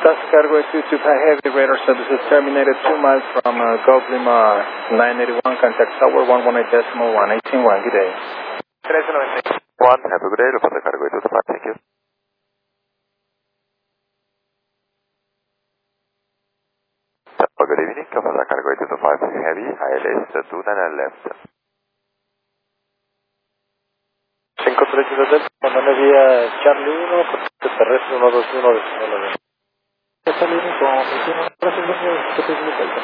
Task Cargo 225 Heavy Radar Services terminated 2 miles from Gulf Lima 981, contact Tower 118.181. Good day. 1391, have a good day. Lufthansa Cargo 225, thank you. Good evening, Lufthansa Cargo 225 Heavy, ILS 29 left. 532 Delta, mandando vía Charlie 1, contacto terrestre 121 de Sinaloa. Charlie 1 con oficina, gracias, Delta.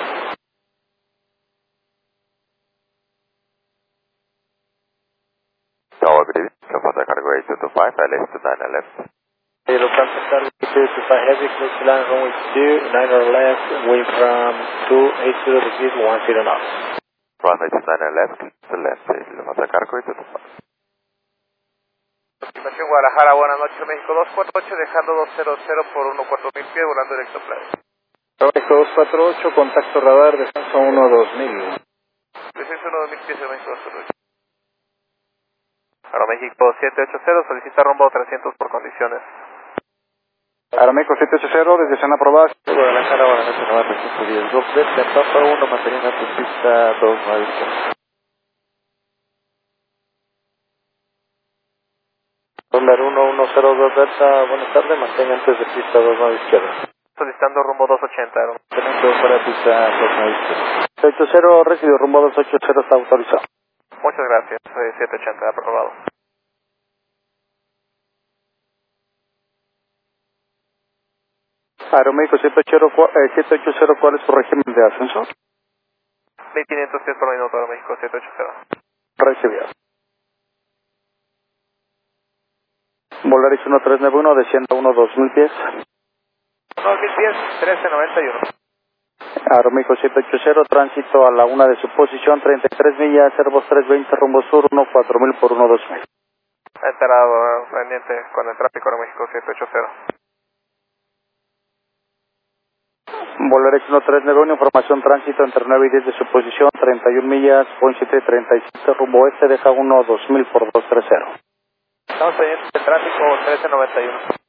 Tower, good evening, Lufthansa Cargo 225 ILS 29 left. Lufthansa Cargo 225 Heavy, close to line runway 29 left, wind from 280 degrees, 10 knots. Runway 29 left, to left, Lufthansa Cargo 225. Estimación Guadalajara, buenas noches, México 248, dejando 200 por 14000 pies, volando directo a Playa. México 248, contacto radar, descenso 12000. Descenso 12000 pies de México 248. Aeroméxico 780, solicita rumbo 300 por condiciones. Aeroméxico 780, desde aprobada. Guadalajara, buenas noches, Navarra 310, 2 Delta, Papa 1, manteniendo pista 2 Dólar 1102 Delta, buenas tardes, mantenga antes de pista 29 izquierda. Solicitando rumbo 280, Tenemos para pista 29 izquierda. 780, recibido rumbo 280, está autorizado. Muchas gracias, 780, aprobado. Aeroméxico 780, ¿cuál es su régimen de ascenso? 1500 pies por minuto, Aeroméxico 780. Recibido. Volaris 1391, descienda 2000 pies. 2000 pies, 1391. Aeroméxico 780, tránsito a la 1 de su posición, 33 millas, Airbus 320, rumbo sur, 14000 por 12000. Enterado, pendiente con el tráfico Aeroméxico 780. Volaris 1391, información tránsito entre 9 y 10 de su posición, 31 millas, Point 737, rumbo oeste, deja 2000 por 230. Estamos pendientes del tráfico 1391.